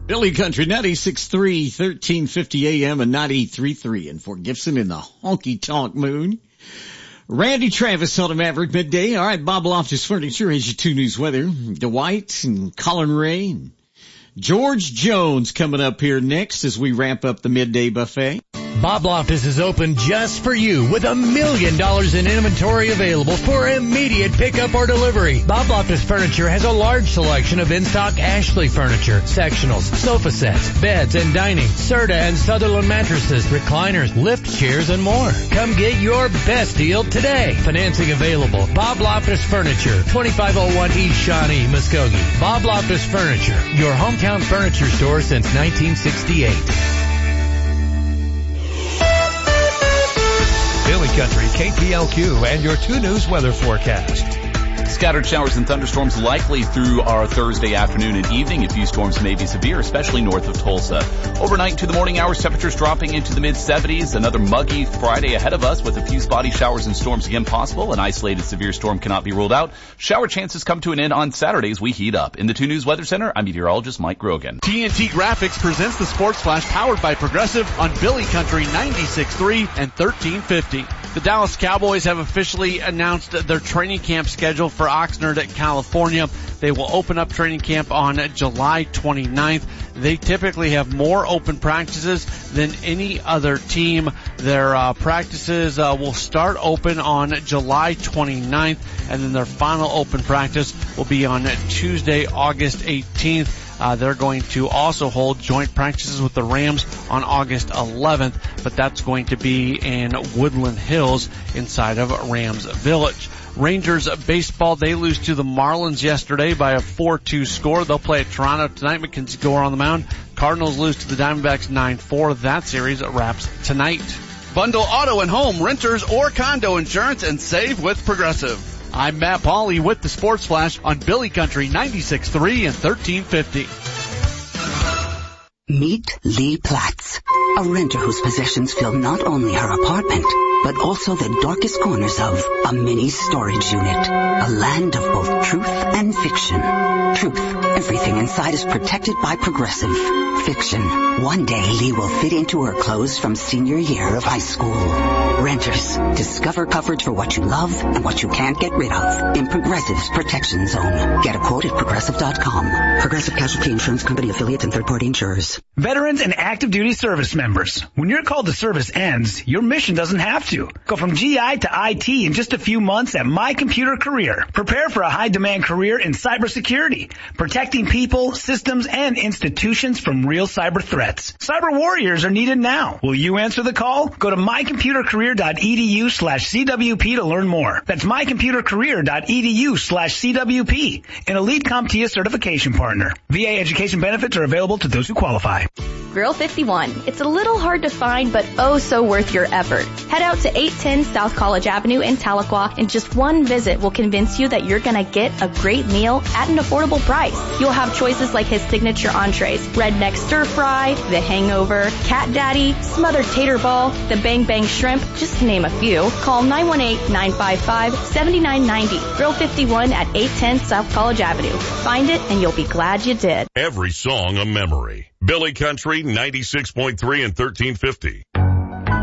Billy Country 96.3, 1350 AM and 93.3 in Fort Gibson in the honky-tonk moon. Randy Travis on a Maverick Midday. All right, Bob Loftus Furniture has your 2 News weather. Dwight and Colin Ray and George Jones coming up here next as we wrap up the midday buffet. Bob Loftus is open just for you with $1 million in inventory available for immediate pickup or delivery. Bob Loftus Furniture has a large selection of in-stock Ashley furniture, sectionals, sofa sets, beds and dining, Serta and Sutherland mattresses, recliners, lift chairs, and more. Come get your best deal today. Financing available. Bob Loftus Furniture, 2501 East Shawnee, Muskogee. Bob Loftus Furniture, your hometown furniture store since 1968. Billy Country, KPLQ, and your 2 News weather forecast. Scattered showers and thunderstorms likely through our Thursday afternoon and evening. A few storms may be severe, especially north of Tulsa. Overnight to the morning hours, temperatures dropping into the mid-70s. Another muggy Friday ahead of us with a few spotty showers and storms again possible. An isolated severe storm cannot be ruled out. Shower chances come to an end on Saturday as we heat up. In the 2 News Weather Center, I'm meteorologist Mike Grogan. TNT Graphics presents the Sports Flash powered by Progressive on Billy Country 96.3 and 1350. The Dallas Cowboys have officially announced their training camp schedule for Oxnard, California. They will open up training camp on July 29th. They typically have more open practices than any other team. Their practices will start open on July 29th, and then their final open practice will be on Tuesday, August 18th. They're going to also hold joint practices with the Rams on August 11th, but that's going to be in Woodland Hills inside of Rams Village. Rangers baseball, they lose to the Marlins yesterday by a 4-2 score. They'll play at Toronto tonight. Mackenzie Gore on the mound. Cardinals lose to the Diamondbacks 9-4. That series wraps tonight. Bundle auto and home, renters, or condo insurance and save with Progressive. I'm Matt Pauley with the Sports Flash on Billy Country 96.3 and 1350. Meet Lee Platts, a renter whose possessions fill not only her apartment, but also the darkest corners of a mini storage unit. A land of both truth and fiction. Truth, everything inside is protected by Progressive. Fiction, one day Lee will fit into her clothes from senior year of high school. Renters, discover coverage for what you love and what you can't get rid of in Progressive's Protection Zone. Get a quote at Progressive.com. Progressive Casualty Insurance Company affiliates and third-party insurers. Veterans and active duty service members, when your call to service ends, your mission doesn't have to. Go from GI to IT in just a few months at My Computer Career. Prepare for a high-demand career in cybersecurity, protecting people, systems, and institutions from real cyber threats. Cyber warriors are needed now. Will you answer the call? Go to mycomputercareer.edu/CWP to learn more. That's mycomputercareer.edu/CWP, an Elite CompTIA certification partner. VA education benefits are available to those who qualify. Grill 51. It's a little hard to find, but oh so worth your effort. Head out to 810 South College Avenue in Tahlequah, and just one visit will convince you that you're gonna get a great meal at an affordable price. You'll have choices like his signature entrees, redneck stir fry, the hangover, cat daddy, smothered tater ball, the bang bang shrimp, just to name a few. Call 918-955-7990. Grill 51 at 810 South College Avenue. Find it and you'll be glad you did. Every song a memory. Billy Country 96.3 and 1350.